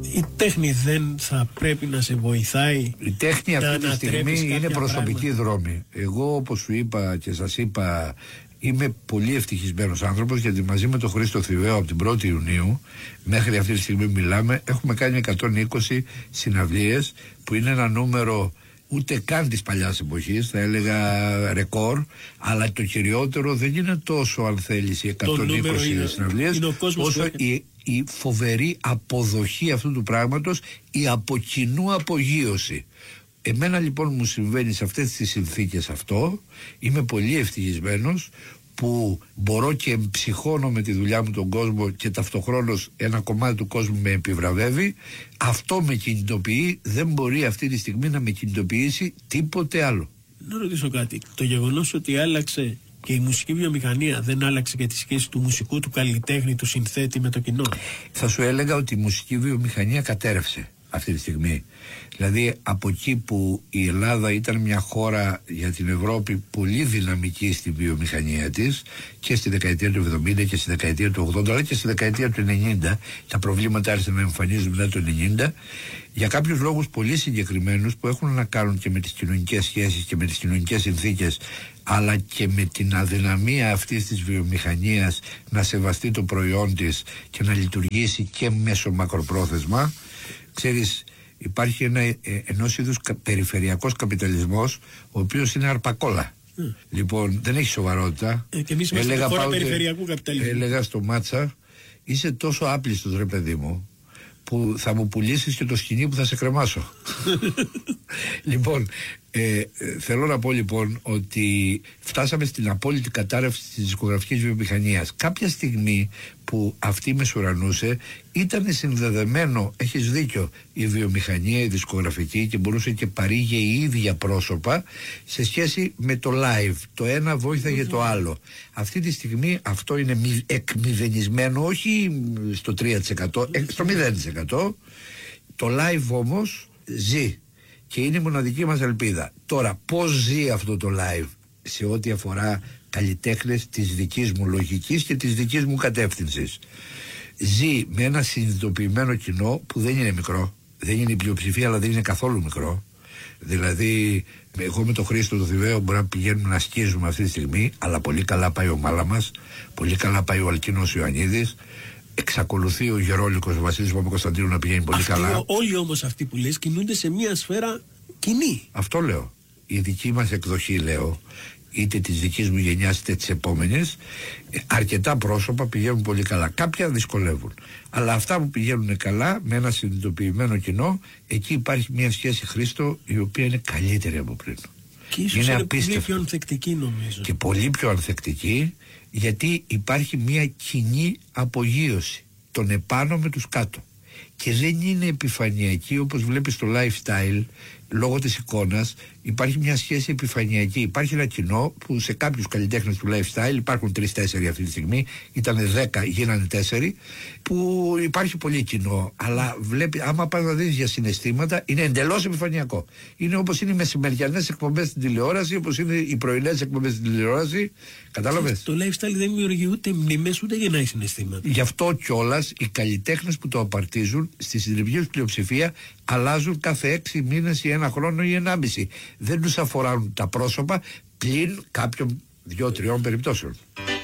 η τέχνη δεν θα πρέπει να σε βοηθάει? Η τέχνη αυτή τη στιγμή είναι προσωπική δρόμη. Εγώ, όπως σου είπα και σας είπα, είμαι πολύ ευτυχισμένος άνθρωπος, γιατί μαζί με τον Χρήστο Θηβαίο από την 1η Ιουνίου μέχρι αυτή τη στιγμή μιλάμε, έχουμε κάνει 120 συναυλίες, που είναι ένα νούμερο ούτε καν της παλιάς εποχής, θα έλεγα ρεκόρ, αλλά το κυριότερο δεν είναι τόσο, αν θέλεις, οι 120 συναυλίες, όσο η φοβερή αποδοχή αυτού του πράγματος, η από κοινού απογείωση. Εμένα λοιπόν μου συμβαίνει σε αυτές τις συνθήκες αυτό, είμαι πολύ ευτυχισμένος που μπορώ και εμψυχώνω με τη δουλειά μου τον κόσμο και ταυτοχρόνως ένα κομμάτι του κόσμου με επιβραβεύει. Αυτό με κινητοποιεί, δεν μπορεί αυτή τη στιγμή να με κινητοποιήσει τίποτε άλλο. Να ρωτήσω κάτι, το γεγονός ότι άλλαξε και η μουσική βιομηχανία δεν άλλαξε και τη σχέση του μουσικού, του καλλιτέχνη, του συνθέτη με το κοινό? Θα σου έλεγα ότι η μουσική βιομηχανία κατέρευσε αυτή τη στιγμή. Δηλαδή από εκεί που η Ελλάδα ήταν μια χώρα για την Ευρώπη πολύ δυναμική στη βιομηχανία της, και στη δεκαετία του 70 και στη δεκαετία του 80 αλλά και στη δεκαετία του 90, τα προβλήματα άρχισαν να εμφανίζουν μετά το 90, για κάποιους λόγους πολύ συγκεκριμένους που έχουν να κάνουν και με τις κοινωνικές σχέσεις και με τις κοινωνικές συνθήκες, αλλά και με την αδυναμία αυτής της βιομηχανίας να σεβαστεί το προϊόν της και να λειτουργήσει και μέσω μακροπρόθεσμα. Ξέρεις, υπάρχει ενός είδους περιφερειακός καπιταλισμός, ο οποίος είναι αρπακόλα. Λοιπόν, δεν έχει σοβαρότητα. Και εμείς είμαστε στη χώρα περιφερειακού καπιταλισμού. Έλεγα στο Μάτσα, είσαι τόσο άπλιστος ρε παιδί μου, που θα μου πουλήσεις και το σκηνή που θα σε κρεμάσω. Λοιπόν, θέλω να πω λοιπόν ότι φτάσαμε στην απόλυτη κατάρρευση της δισκογραφικής βιομηχανίας. Κάποια στιγμή που αυτή μεσουρανούσε, ήταν συνδεδεμένο, έχεις δίκιο, η βιομηχανία, η δισκογραφική, και μπορούσε και παρήγε η ίδια πρόσωπα σε σχέση με το live. Το ένα βοήθαγε το άλλο. Αυτή τη στιγμή αυτό είναι εκμηδενισμένο, όχι στο 3%, στο 0%. Το live όμως ζει και είναι η μοναδική μας ελπίδα. Τώρα, πώς ζει αυτό το live σε ό,τι αφορά καλλιτέχνες της δικής μου λογικής και της δικής μου κατεύθυνσης? Ζει με ένα συνειδητοποιημένο κοινό που δεν είναι μικρό, δεν είναι η πλειοψηφία, αλλά δεν είναι καθόλου μικρό. Δηλαδή, εγώ με τον Χρήστο το Θηβαίο μπορεί να πηγαίνουμε να σκίζουμε αυτή τη στιγμή, αλλά πολύ καλά πάει ο Μάλαμας, πολύ καλά πάει ο Αλκίνος Ιωαννίδης. Εξακολουθεί ο Γερόλικος Βασίλης Παπακοσταντίνου να πηγαίνει πολύ καλά. Όλοι όμως αυτοί που λες κινούνται σε μια σφαίρα κοινή. Αυτό λέω. Η δική μας εκδοχή, λέω, είτε της δικής μου γενιάς είτε της επόμενης, αρκετά πρόσωπα πηγαίνουν πολύ καλά. Κάποια δυσκολεύουν. Αλλά αυτά που πηγαίνουν καλά, με ένα συνειδητοποιημένο κοινό, εκεί υπάρχει μια σχέση, Χρήστο, η οποία είναι καλύτερη από πριν. Και ίσως είναι πολύ πιο ανθεκτική, νομίζω. Και πολύ πιο ανθεκτική, γιατί υπάρχει μια κοινή απογείωση των επάνω με τους κάτω. Και δεν είναι επιφανειακή, όπως βλέπεις στο lifestyle, λόγω της εικόνας υπάρχει μια σχέση επιφανειακή. Υπάρχει ένα κοινό που σε κάποιους καλλιτέχνες του lifestyle, υπάρχουν 3-4 αυτή τη στιγμή, ήταν 10, γίνανε 4, που υπάρχει πολύ κοινό. Αλλά βλέπει, άμα πας να δεις για συναισθήματα, είναι εντελώς επιφανειακό. Είναι όπως είναι οι μεσημεριανές εκπομπές στην τηλεόραση, όπως είναι οι πρωινές εκπομπές στην τηλεόραση. Κατάλαβες? Το lifestyle δεν δημιουργεί ούτε μνήμες ούτε γεννάει συναισθήματα. Γι' αυτό κιόλας οι καλλιτέχνες που το απαρτίζουν στη συντριπτική πλειοψηφία αλλάζουν κάθε 6 μήνες ή 1 χρόνο ή 1,5. Δεν τους αφορά τα πρόσωπα πλην κάποιων 2-3 περιπτώσεων.